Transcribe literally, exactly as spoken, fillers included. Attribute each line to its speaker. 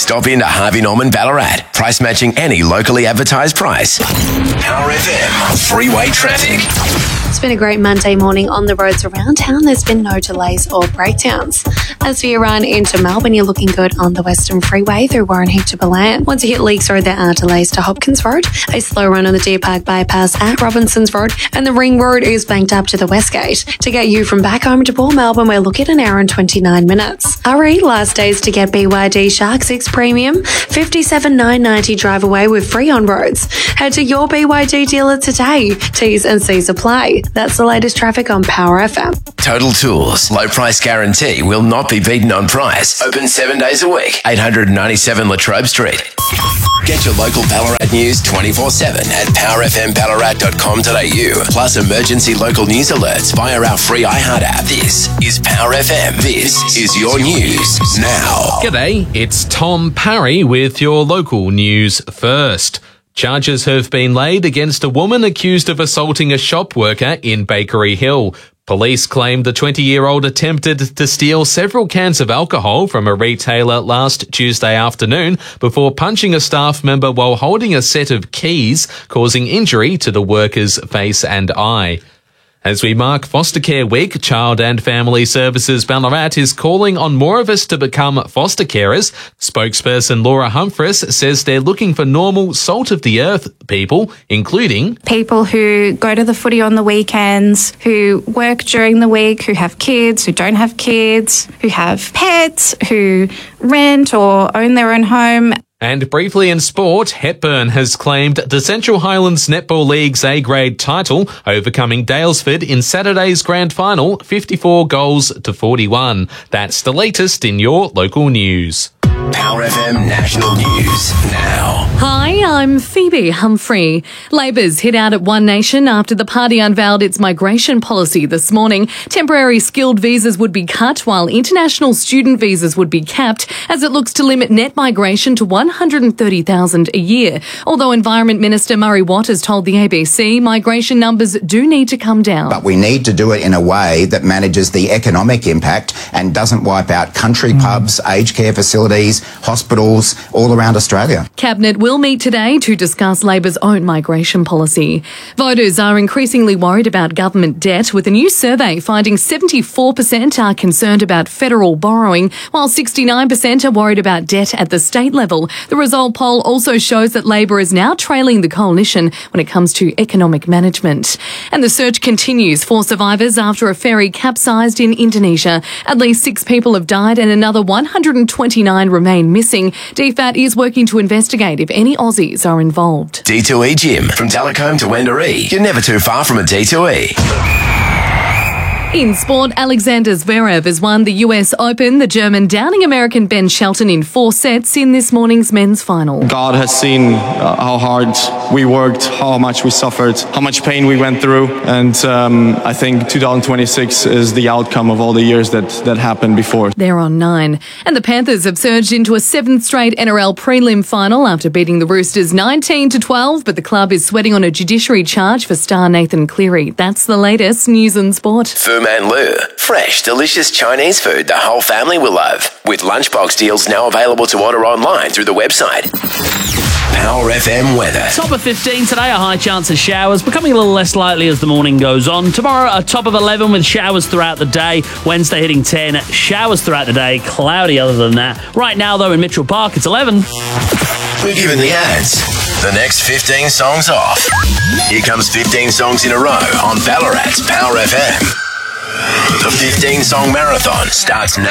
Speaker 1: Stop into Harvey Norman Ballarat. Price matching any locally advertised price. Power F M freeway traffic.
Speaker 2: It's been a great Monday morning on the roads around town. There's been no delays or breakdowns. As for your run into Melbourne, you're looking good on the Western Freeway through Warrenheip to Ballan. Once you hit Leakes Road, there are delays to Hopkins Road. A slow run on the Deer Park bypass at Robinsons Road, and the Ring Road is banked up to the Westgate. To get you from back home to Port Melbourne, we're looking at an hour and twenty-nine minutes. Hurry, last days to get B Y D Shark six Premium, fifty-seven nine ninety drive away with free on roads. Head to your B Y D dealer today. T's and C's apply. That's the latest traffic on Power F M.
Speaker 1: Total Tools. Low price guarantee will not be beaten on price. Open seven days a week. eight ninety-seven Latrobe Street. Get your local Ballarat news twenty-four seven at power f m ballarat dot com dot a u. Plus emergency local news alerts via our free iHeart app. This is Power F M. This is your news now.
Speaker 3: G'day, it's Tom Parry with your local news first. Charges have been laid against a woman accused of assaulting a shop worker in Bakery Hill. Police claim the twenty-year-old attempted to steal several cans of alcohol from a retailer last Tuesday afternoon before punching a staff member while holding a set of keys, causing injury to the worker's face and eye. As we mark Foster Care Week, Child and Family Services Ballarat is calling on more of us to become foster carers. Spokesperson Laura Humphries says they're looking for normal, salt-of-the-earth people, including
Speaker 4: people who go to the footy on the weekends, who work during the week, who have kids, who don't have kids, who have pets, who rent or own their own home.
Speaker 3: And briefly in sport, Hepburn has claimed the Central Highlands Netball League's A-grade title, overcoming Daylesford in Saturday's grand final, fifty-four goals to forty-one. That's the latest in your local news.
Speaker 1: Power F M National News now.
Speaker 5: Hi, I'm Phoebe Humphrey. Labor's hit out at One Nation after the party unveiled its migration policy this morning. Temporary skilled visas would be cut while international student visas would be capped as it looks to limit net migration to one hundred thirty thousand a year. Although Environment Minister Murray Watt has told the A B C migration numbers do need to come down.
Speaker 6: But we need to do it in a way that manages the economic impact and doesn't wipe out country pubs, aged care facilities, hospitals all around Australia.
Speaker 5: Cabinet will meet today to discuss Labor's own migration policy. Voters are increasingly worried about government debt, with a new survey finding seventy-four percent are concerned about federal borrowing, while sixty-nine percent are worried about debt at the state level. The result poll also shows that Labor is now trailing the coalition when it comes to economic management. And the search continues for survivors after a ferry capsized in Indonesia. At least six people have died and another one hundred twenty-nine remain missing. D FAT is working to investigate if any Aussies are involved.
Speaker 1: D two E Gym. From Talcombe to Wendouree. You're never too far from a D two E.
Speaker 5: In sport, Alexander Zverev has won the U S Open. The German downing American Ben Shelton in four sets in this morning's men's final.
Speaker 7: God has seen uh, how hard we worked, how much we suffered, how much pain we went through, and um, I think two thousand twenty-six is the outcome of all the years that, that happened before.
Speaker 5: They're on nine. And the Panthers have surged into a seventh straight N R L prelim final after beating the Roosters nineteen to twelve, but the club is sweating on a judiciary charge for star Nathan Cleary. That's the latest news and sport.
Speaker 1: Fu Man Lu. Fresh, delicious Chinese food the whole family will love. With lunchbox deals now available to order online through the website. Power F M weather.
Speaker 8: Top of fifteen today, a high chance of showers, becoming a little less likely as the morning goes on. Tomorrow, a top of eleven with showers throughout the day. Wednesday hitting ten, showers throughout the day, cloudy other than that. Right now, though, in Mitchell Park, it's eleven.
Speaker 1: We're giving the ads. The next fifteen songs off. Here comes fifteen songs in a row on Ballarat's Power F M. The fifteen song marathon starts now.